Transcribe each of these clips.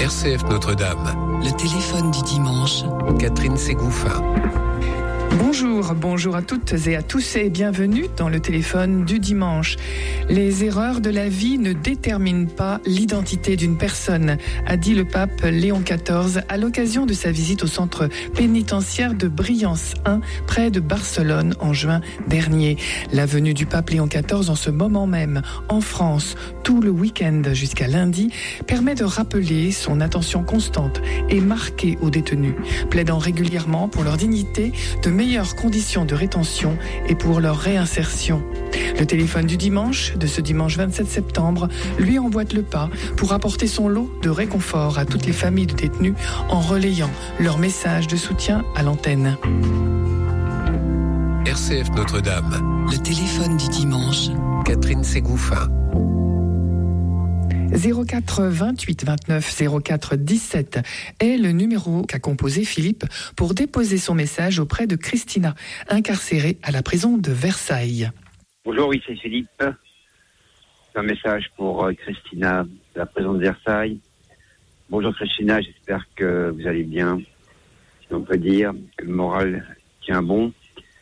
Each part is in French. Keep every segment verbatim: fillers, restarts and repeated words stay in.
R C F Notre-Dame. Le téléphone du dimanche. Catherine Ségouffin. Bonjour, bonjour à toutes et à tous et bienvenue dans le téléphone du dimanche. Les erreurs de la vie ne déterminent pas l'identité d'une personne, a dit le pape Léon quatorze à l'occasion de sa visite au centre pénitentiaire de Briance un, près de Barcelone, en juin dernier. La venue du pape Léon quatorze en ce moment même, en France, tout le week-end jusqu'à lundi, permet de rappeler son attention constante et marquée aux détenus, plaidant régulièrement pour leur dignité, de meilleures conditions de rétention et pour leur réinsertion. Le téléphone du dimanche, de ce dimanche vingt-sept septembre, lui emboîte le pas pour apporter son lot de réconfort à toutes les familles de détenus en relayant leur message de soutien à l'antenne. R C F Notre-Dame. Le téléphone du dimanche. Catherine Ségouffin. zéro quatre vingt-huit vingt-neuf zéro quatre dix-sept est le numéro qu'a composé Philippe pour déposer son message auprès de Christina, incarcérée à la prison de Versailles. Bonjour, oui, c'est Philippe. C'est un message pour Christina de la prison de Versailles. Bonjour Christina, j'espère que vous allez bien. Si on peut dire que le moral tient bon.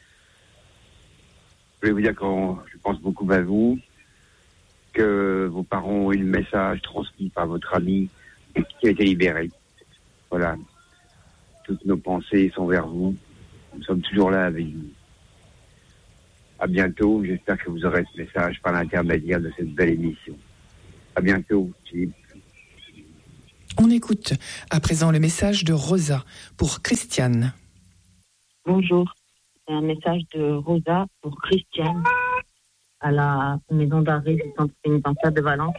Je voulais vous dire que je pense beaucoup à vous, que vos parents ont eu le message transmis par votre ami qui a été libéré. Voilà. Toutes nos pensées sont vers vous. Nous sommes toujours là avec vous. À bientôt. J'espère que vous aurez ce message par l'intermédiaire de cette belle émission. À bientôt, Philippe. On écoute à présent le message de Rosa pour Christiane. Bonjour. C'est un message de Rosa pour Christiane à la maison d'arrêt du centre pénitentiaire de Valence.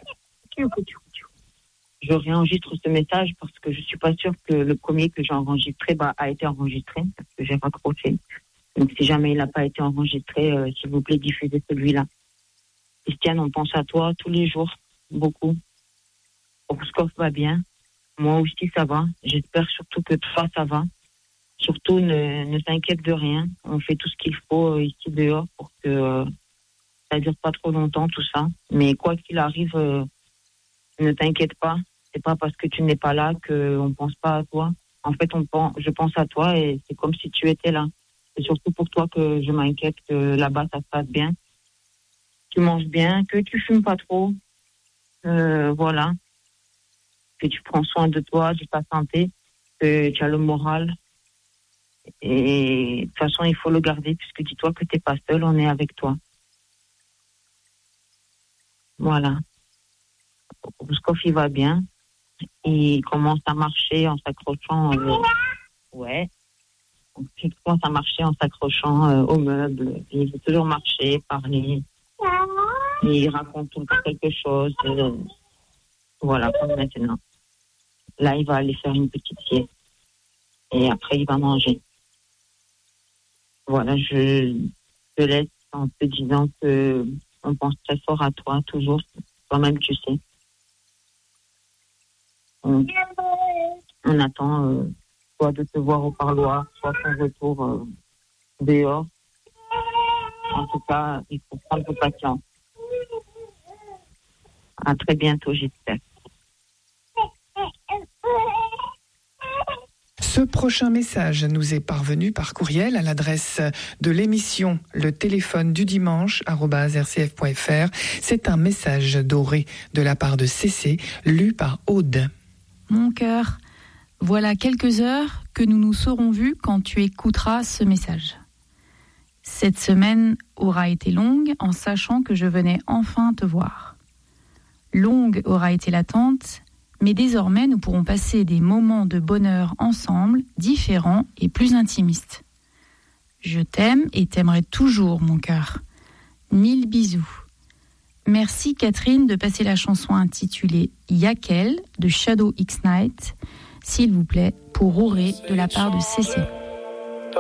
Je réenregistre ce message parce que je suis pas sûre que le premier que j'ai enregistré bah, a été enregistré, parce que j'ai raccroché. Donc si jamais il n'a pas été enregistré, euh, s'il vous plaît, diffusez celui-là. Christiane, on pense à toi tous les jours, beaucoup. Oskov va bien. Moi aussi, ça va. J'espère surtout que toi, ça va. Surtout, ne, ne t'inquiète de rien. On fait tout ce qu'il faut euh, ici dehors pour que euh, ça dure pas trop longtemps, tout ça. Mais quoi qu'il arrive, euh, ne t'inquiète pas. C'est pas parce que tu n'es pas là qu'on pense pas à toi. En fait, on pense, je pense à toi et c'est comme si tu étais là. C'est surtout pour toi que je m'inquiète que là-bas, ça se passe bien. Tu manges bien, que tu fumes pas trop. Euh, voilà. Que tu prends soin de toi, de ta santé, que tu as le moral. Et de toute façon, il faut le garder puisque dis-toi que tu n'es pas seul, on est avec toi. Voilà. Oskov, il va bien. Il commence à marcher en s'accrochant. Euh, ouais. Il commence à marcher en s'accrochant euh, aux meubles. Il veut toujours marcher, parler. Et il raconte tout le temps quelque chose. Euh, voilà, comme maintenant. Là, il va aller faire une petite sieste. Et après, il va manger. Voilà, je te laisse en te disant que on pense très fort à toi, toujours. Toi-même, tu sais. On, on attend euh, soit de te voir au parloir, soit ton retour euh, dehors. En tout cas, il faut prendre patience. À très bientôt, j'espère. Ce prochain message nous est parvenu par courriel à l'adresse de l'émission Le téléphone du dimanche arobase r c f point f r. C'est un message doré de la part de Cécé, lu par Aude. Mon cœur, voilà quelques heures que nous nous serons vus quand tu écouteras ce message. Cette semaine aura été longue en sachant que je venais enfin te voir. Longue aura été l'attente, mais désormais nous pourrons passer des moments de bonheur ensemble, différents et plus intimistes. Je t'aime et t'aimerai toujours, mon cœur. Mille bisous. Merci Catherine de passer la chanson intitulée Yakel de Shadow X Night, s'il vous plaît, pour Auré de la part de Cécé.